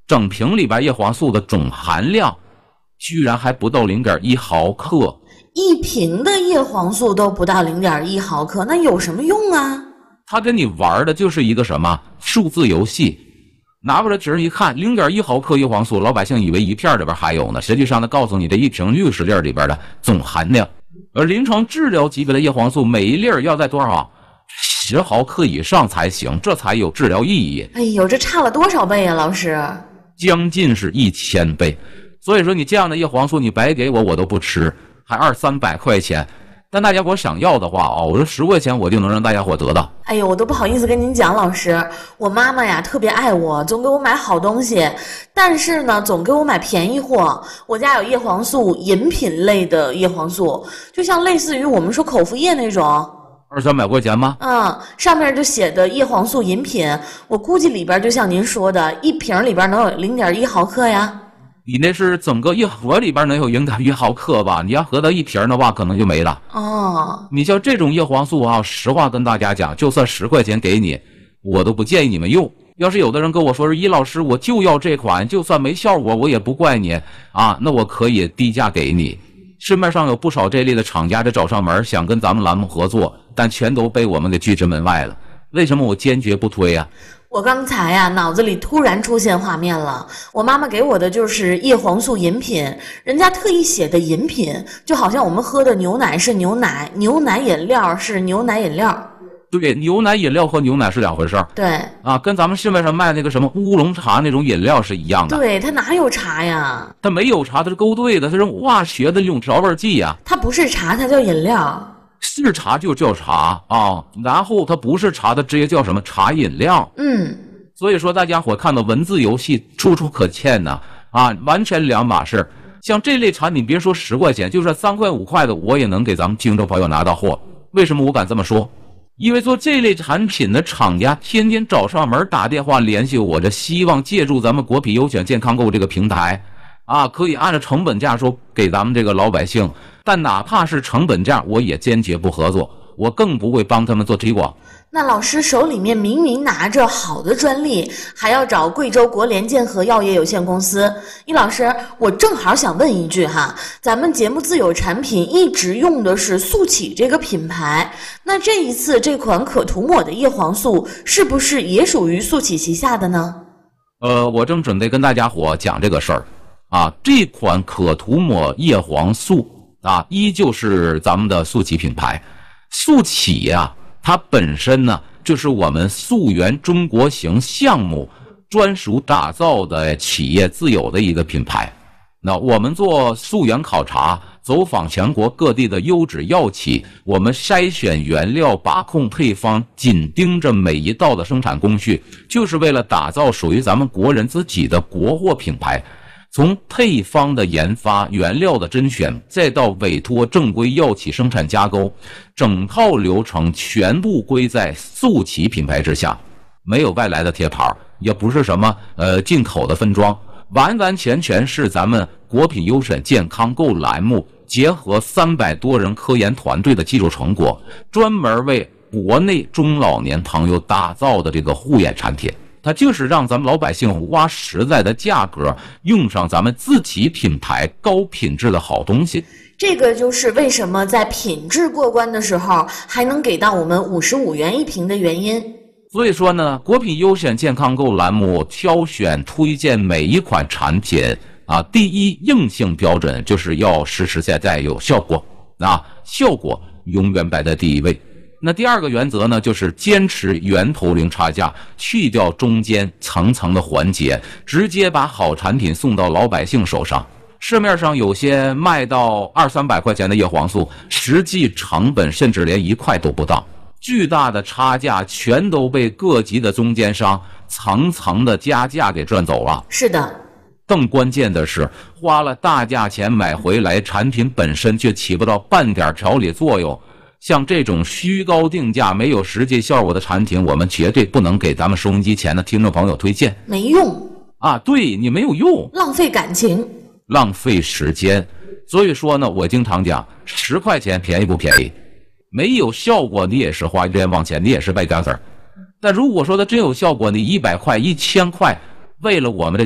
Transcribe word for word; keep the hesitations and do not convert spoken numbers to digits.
整瓶里边叶黄素的总含量居然还不到 零点一毫克。 一瓶的叶黄素都不到 零点一毫克，那有什么用啊？ 他跟你玩的就是一个什么数字游戏，拿过来纸一看 零点一毫克叶黄素，老百姓以为一片里边还有呢，实际上他告诉你这一瓶六十粒里边的总含量。而临床治疗级别的叶黄素每一粒要在多少十毫克以上才行，这才有治疗意义。 哎呦，这差了多少倍啊，老师？ 将近是一千倍。所以说你这样的叶黄素你白给我我都不吃，还二三百块钱。但大家伙想要的话啊、哦，我说十块钱我就能让大家伙得到。 哎呦，我都不好意思跟您讲，老师，我妈妈呀特别爱我，总给我买好东西，但是呢总给我买便宜货。我家有叶黄素饮品类的叶黄素，就像类似于我们说口服液那种， 二三百块钱吗？ 嗯，上面就写的叶黄素饮品，我估计里边就像您说的，一瓶里边能有 零点一毫克呀。 你那是整个一盒里边能有 零点一毫克吧？你要合到一瓶的话可能就没了。 哦， 你像这种叶黄素啊，实话跟大家讲，就算十块钱给你，我都不建议你们用。要是有的人跟我说是易老师我就要这款，就算没效果我也不怪你啊，那我可以低价给你。市面上有不少这类的厂家这找上门想跟咱们栏目合作，但全都被我们给拒之门外了。为什么我坚决不推啊？ 我刚才呀、啊、脑子里突然出现画面了，我妈妈给我的就是叶黄素饮品，人家特意写的饮品，就好像我们喝的牛奶是牛奶，牛奶饮料是牛奶饮料。 对，牛奶饮料和牛奶是两回事儿。 对啊，跟咱们市面上卖那个什么乌龙茶那种饮料是一样的。 对，它哪有茶呀？ 它没有茶，它是勾兑的，它是化学的这种调味剂呀、啊。 它不是茶，它叫饮料。 是茶就叫茶啊，然后它不是茶，它直接叫什么茶饮料。 嗯， 所以说大家伙看到文字游戏处处可见呢，啊，完全两码事。像这类产品，别说十块钱，就算三块五块的，我也能给咱们听众朋友拿到货。为什么我敢这么说？因为做这类产品的厂家天天找上门打电话联系我，这希望借助咱们国品优选健康购这个平台啊，可以按照成本价说给咱们这个老百姓。但哪怕是成本价，我也坚决不合作，我更不会帮他们做推广。 那老师手里面明明拿着好的专利，还要找贵州国联健和药业有限公司。易老师，我正好想问一句哈，咱们节目自有产品一直用的是速启这个品牌，那这一次这款可涂抹的叶黄素是不是也属于速启旗下的呢？ 呃，我正准备跟大家伙讲这个事儿啊，这款可涂抹叶黄素啊，依旧是咱们的速启品牌。速启呀、啊，它本身呢就是我们溯源中国行项目专属打造的企业自有的一个品牌。那我们做溯源考察，走访全国各地的优质药企，我们筛选原料，把控配方，紧盯着每一道的生产工序，就是为了打造属于咱们国人自己的国货品牌。从配方的研发、原料的甄选，再到委托正规药企生产加工，整套流程全部归在速启品牌之下，没有外来的贴牌，也不是什么呃进口的分装，完完全全是咱们国品优选健康购栏目结合三百多人科研团队的技术成果，专门为国内中老年朋友打造的这个护眼产品。它就是让咱们老百姓花实在的价格用上咱们自己品牌高品质的好东西。 这个就是为什么在品质过关的时候还能给到我们五十五元一瓶的原因。 所以说呢，国品优选健康购栏目挑选推荐每一款产品啊，第一硬性标准就是要实实在在有效果啊，效果永远摆在第一位。那第二个原则呢，就是坚持源头零差价，去掉中间层层的环节，直接把好产品送到老百姓手上。市面上有些卖到二三百块钱的叶黄素，实际成本甚至连一块都不到，巨大的差价全都被各级的中间商层层的加价给赚走了。 是的， 更关键的是，花了大价钱买回来，产品本身却起不到半点调理作用。像这种虚高定价没有实际效果的产品，我们绝对不能给咱们收音机前的听众朋友推荐。 没用啊，对，你没有用， 浪费感情， 浪费时间。所以说呢，我经常讲，十块钱便宜不便宜？没有效果，你也是花冤枉钱，你也是败干子儿。但如果说它真有效果，你一百块、一千块，为了我们的